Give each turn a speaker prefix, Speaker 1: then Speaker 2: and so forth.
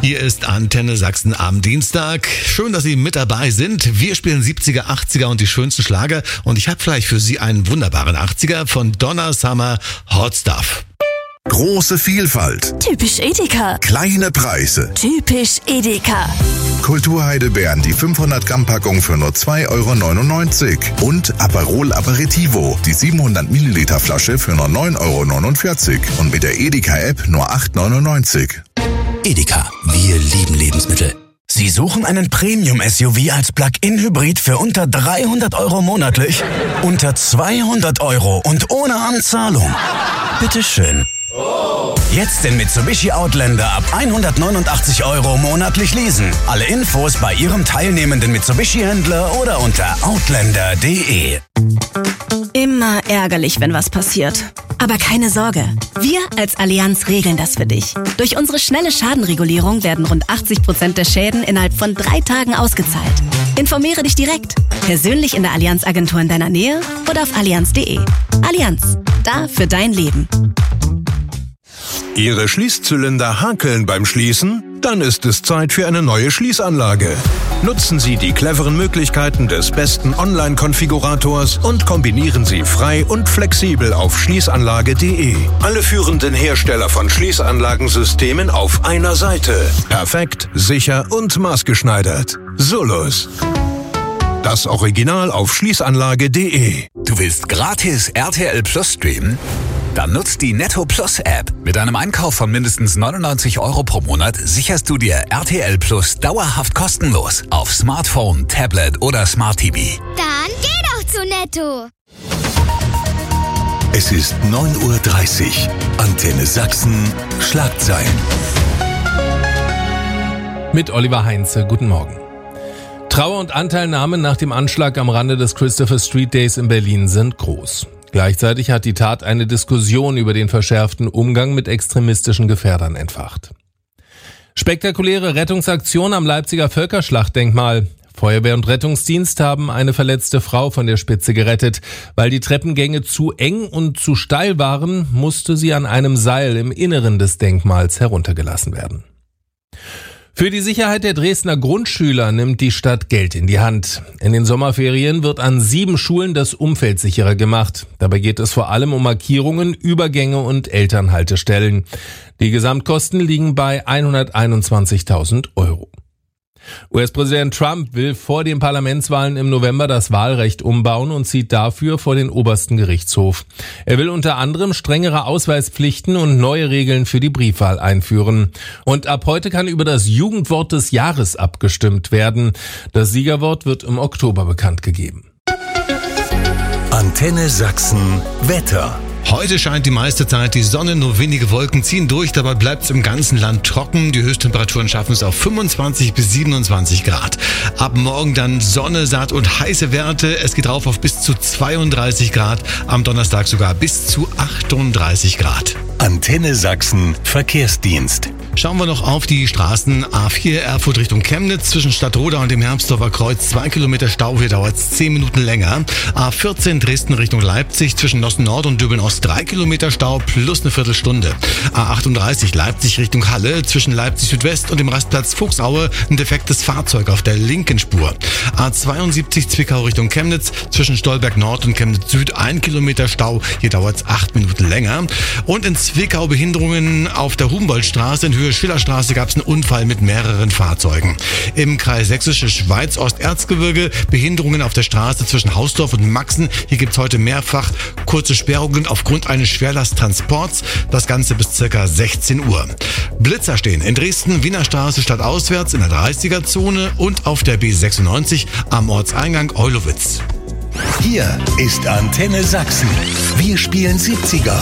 Speaker 1: Hier ist Antenne Sachsen am Dienstag. Schön, dass Sie mit dabei sind. Wir spielen 70er, 80er und die schönsten Schlager. Und ich habe vielleicht für Sie einen wunderbaren 80er von Donna Summer, Hot Stuff.
Speaker 2: Große Vielfalt.
Speaker 3: Typisch Edeka.
Speaker 2: Kleine Preise.
Speaker 3: Typisch Edeka.
Speaker 2: Kulturheidelbeeren, die 500 Gramm Packung für nur 2,99 €. Und Aperol Aperitivo, die 700 Milliliter Flasche für nur 9,49 €. Und mit der Edeka-App nur 8,99 €.
Speaker 4: Edeka, wir lieben Lebensmittel. Sie suchen einen Premium-SUV als Plug-in-Hybrid für unter 300 € monatlich? Unter 200 € und ohne Anzahlung? Bitteschön. Jetzt den Mitsubishi Outlander ab 189 € monatlich leasen. Alle Infos bei Ihrem teilnehmenden Mitsubishi-Händler oder unter outlander.de.
Speaker 3: Immer ärgerlich, wenn was passiert. Aber keine Sorge, wir als Allianz regeln das für dich. Durch unsere schnelle Schadenregulierung werden rund 80% der Schäden innerhalb von 3 Tagen ausgezahlt. Informiere dich direkt, persönlich in der Allianz-Agentur in deiner Nähe oder auf allianz.de. Allianz, da für dein Leben.
Speaker 5: Ihre Schließzylinder hakeln beim Schließen? Dann ist es Zeit für eine neue Schließanlage. Nutzen Sie die cleveren Möglichkeiten des besten Online-Konfigurators und kombinieren Sie frei und flexibel auf schließanlage.de. Alle führenden Hersteller von Schließanlagensystemen auf einer Seite. Perfekt, sicher und maßgeschneidert. Solus. Das Original auf schließanlage.de.
Speaker 6: Du willst gratis RTL Plus streamen? Dann nutzt die Netto Plus App. Mit einem Einkauf von mindestens 99 € pro Monat sicherst du dir RTL Plus dauerhaft kostenlos auf Smartphone, Tablet oder Smart TV.
Speaker 7: Dann geh doch zu Netto.
Speaker 2: Es ist 9:30 Uhr. Antenne Sachsen. Schlagzeilen.
Speaker 8: Mit Oliver Heinze. Guten Morgen. Trauer und Anteilnahme nach dem Anschlag am Rande des Christopher Street Days in Berlin sind groß. Gleichzeitig hat die Tat eine Diskussion über den verschärften Umgang mit extremistischen Gefährdern entfacht. Spektakuläre Rettungsaktion am Leipziger Völkerschlachtdenkmal. Feuerwehr und Rettungsdienst haben eine verletzte Frau von der Spitze gerettet. Weil die Treppengänge zu eng und zu steil waren, musste sie an einem Seil im Inneren des Denkmals heruntergelassen werden. Für die Sicherheit der Dresdner Grundschüler nimmt die Stadt Geld in die Hand. In den Sommerferien wird an 7 Schulen das Umfeld sicherer gemacht. Dabei geht es vor allem um Markierungen, Übergänge und Elternhaltestellen. Die Gesamtkosten liegen bei 121.000 €. US-Präsident Trump will vor den Parlamentswahlen im November das Wahlrecht umbauen und zieht dafür vor den obersten Gerichtshof. Er will unter anderem strengere Ausweispflichten und neue Regeln für die Briefwahl einführen. Und ab heute kann über das Jugendwort des Jahres abgestimmt werden. Das Siegerwort wird im Oktober bekannt gegeben.
Speaker 2: Antenne Sachsen. Wetter.
Speaker 1: Heute scheint die meiste Zeit die Sonne, nur wenige Wolken ziehen durch, dabei bleibt es im ganzen Land trocken. Die Höchsttemperaturen schaffen es auf 25 bis 27 Grad. Ab morgen dann Sonne, satt und heiße Werte. Es geht rauf auf bis zu 32 Grad, am Donnerstag sogar bis zu 38 Grad.
Speaker 2: Antenne Sachsen. Verkehrsdienst.
Speaker 1: Schauen wir noch auf die Straßen. A4 Erfurt Richtung Chemnitz zwischen Stadtroda und dem Hermsdorfer Kreuz 2 Kilometer Stau, hier dauert es 10 Minuten länger. A14 Dresden Richtung Leipzig zwischen Nossen Nord und Döbeln Ost 3 Kilometer Stau plus eine Viertelstunde. A38 Leipzig Richtung Halle zwischen Leipzig Südwest und dem Rastplatz Fuchsaue ein defektes Fahrzeug auf der linken Spur. A72 Zwickau Richtung Chemnitz zwischen Stolberg Nord und Chemnitz Süd 1 Kilometer Stau, hier dauert es 8 Minuten länger. Und in Zwickau Behinderungen auf der Humboldtstraße in Höhe Schillerstraße gab es einen Unfall mit mehreren Fahrzeugen. Im Kreis Sächsische Schweiz Osterzgebirge Behinderungen auf der Straße zwischen Hausdorf und Maxen. Hier gibt es heute mehrfach kurze Sperrungen aufgrund eines Schwerlasttransports. Das Ganze bis ca. 16 Uhr. Blitzer stehen in Dresden, Wiener Straße stadtauswärts in der 30er-Zone und auf der B96 am Ortseingang Eulowitz.
Speaker 2: Hier ist Antenne Sachsen. Wir spielen 70er.